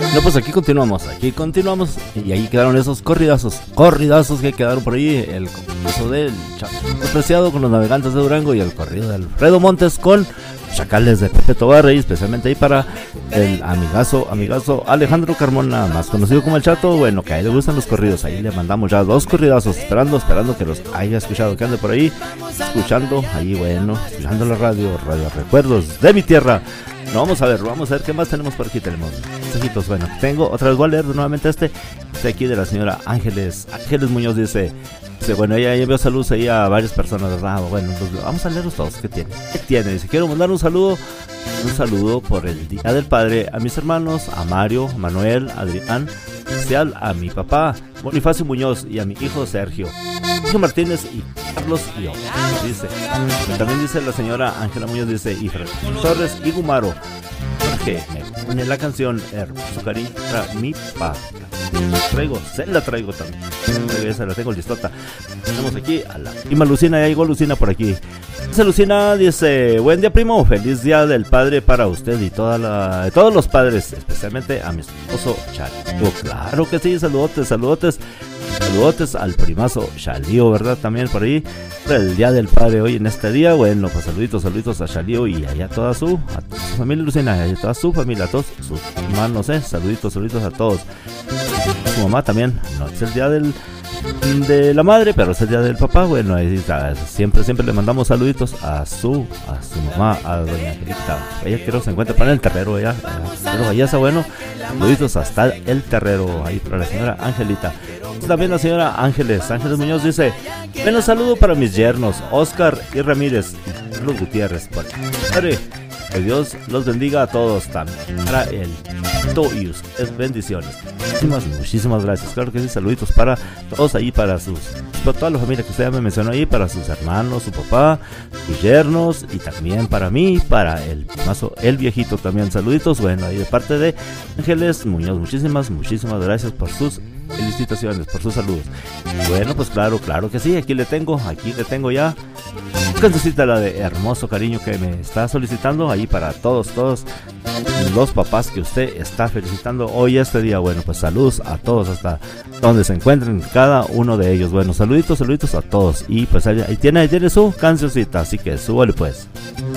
No, pues aquí continuamos y ahí quedaron esos corridazos que quedaron por ahí, el concurso del Preciado con los Navegantes de Durango y el corrido de Alfredo Montes con Chacales de Pepe Tobar, y especialmente ahí para el amigazo Alejandro Carmona, más conocido como el Chato. Bueno, que a él le gustan los corridos, ahí le mandamos ya 2 corridazos, esperando que los haya escuchado, que ande por ahí escuchando la radio Recuerdos de mi tierra. No, vamos a ver qué más tenemos por aquí. Tenemos mensajitos. Bueno, tengo otra vez, voy a leer nuevamente este aquí de la señora Ángeles Muñoz. Dice, bueno, ella envió saludos ahí a varias personas, ¿verdad? Bueno, entonces vamos a leerlos todos. ¿Qué tiene? Dice, quiero mandar un saludo por el Día del Padre a mis hermanos, a Mario, Manuel, Adrián, especial a mi papá Bonifacio Muñoz y a mi hijo Sergio Martínez y Carlos y yo. Dice, también dice la señora Ángela Muñoz, dice, y Francisco Torres y Gumaro, porque me pone la canción Hermoso Cariño para mi papá. Se la traigo también. Esa la tengo listota. Tenemos aquí a la prima Lucina, ya llegó Lucina por aquí. Dice Lucina, dice, buen día primo, feliz día del padre para usted y todos los padres, especialmente a mi esposo Chalío. Claro que sí, saludotes al primazo Chalío, ¿verdad? También por ahí, por el día del padre hoy en este día. Bueno, pues saluditos a Chalío y allá a toda su familia Lucina, a toda su familia, a todos sus hermanos, saluditos a todos. Su mamá también, no es el día de la madre, pero es el día del papá. Bueno, ahí está, siempre le mandamos saluditos a su mamá, a doña Angelita. Ella creo que se encuentra para el terrero, pero allá está. Bueno, saluditos hasta el terrero ahí para la señora Angelita. También la señora Ángeles Muñoz dice, bueno, saludo para mis yernos Oscar y Ramírez y Carlos Gutiérrez. Padre, que Dios los bendiga a todos, también para el y ustedes, bendiciones. Muchísimas gracias. Claro que sí, saluditos para todos ahí, para toda la familia que usted ya me mencionó ahí, para sus hermanos, su papá, sus yernos, y también para mí, para el viejito también, saluditos. Bueno, ahí de parte de Ángeles Muñoz, muchísimas gracias por sus felicitaciones, por sus saludos. Bueno, pues claro que sí, aquí le tengo ya cancioncita, la de Hermoso Cariño, que me está solicitando ahí para todos los papás que usted está felicitando hoy este día. Bueno, pues saludos a todos hasta donde se encuentren cada uno de ellos. Bueno, saluditos a todos, y pues ahí tiene su cancioncita, así que súbale pues.